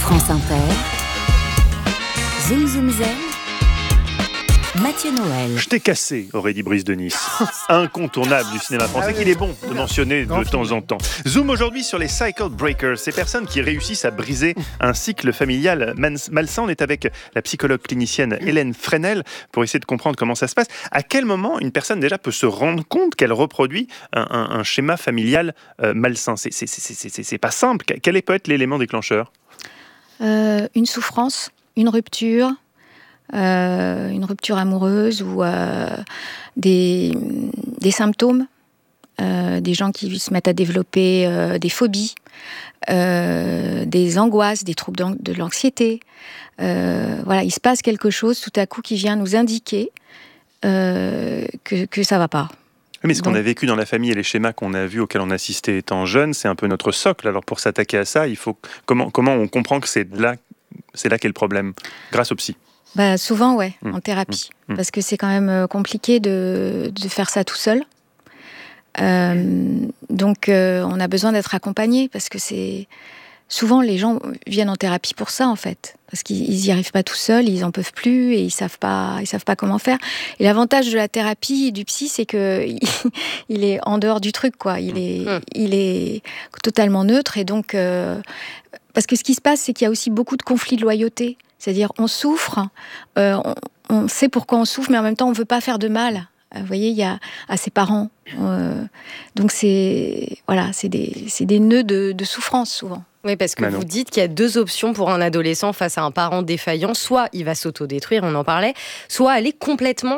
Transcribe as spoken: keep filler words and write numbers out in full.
France Inter, Zoom Zoom Zen, Mathieu Noël. Je t'ai cassé, aurait dit Brice de Nice. Incontournable du cinéma français, Ah oui, qu'il est bon de mentionner grand de temps en temps. Zoom aujourd'hui sur les cycle breakers, ces personnes qui réussissent à briser un cycle familial malsain. On est avec la psychologue clinicienne Hélène Fresnel pour essayer de comprendre comment ça se passe. À quel moment une personne déjà peut se rendre compte qu'elle reproduit un, un, un schéma familial euh, malsain? C'est, c'est, c'est, c'est, c'est, c'est pas simple. Quel peut être l'élément déclencheur? euh, Une souffrance, une rupture. Euh, une rupture amoureuse ou euh, des, des symptômes, euh, des gens qui se mettent à développer euh, des phobies, euh, des angoisses, des troubles de l'anxiété. Euh, voilà, il se passe quelque chose tout à coup qui vient nous indiquer euh, que, que ça ne va pas. Mais ce Donc, qu'on a vécu dans la famille et les schémas qu'on a vus, auxquels on a assisté étant jeune, c'est un peu notre socle. Alors pour s'attaquer à ça, il faut comment, comment on comprend que c'est là, c'est là qu'est le problème, grâce au psy? Bah, souvent, ouais, mmh. en thérapie. Mmh. Parce que c'est quand même compliqué de, de faire ça tout seul. Euh, donc, euh, on a besoin d'être accompagné parce que c'est... Souvent, les gens viennent en thérapie pour ça, en fait. Parce qu'ils n'y arrivent pas tout seuls, ils n'en peuvent plus et ils ne savent pas, ils savent pas comment faire. Et l'avantage de la thérapie et du psy, c'est qu'il il est en dehors du truc, quoi. Il est, mmh. il est totalement neutre. Et donc... Euh, parce que ce qui se passe, c'est qu'il y a aussi beaucoup de conflits de loyauté. C'est-à-dire, on souffre, euh, on, on sait pourquoi on souffre, mais en même temps, on ne veut pas faire de mal. Euh, vous voyez, il y a à ses parents. Euh, donc, c'est, voilà, c'est, des, c'est des nœuds de, de souffrance, souvent. Oui, parce que Manon. Vous dites qu'il y a deux options pour un adolescent face à un parent défaillant. Soit il va s'autodétruire, on en parlait, soit aller complètement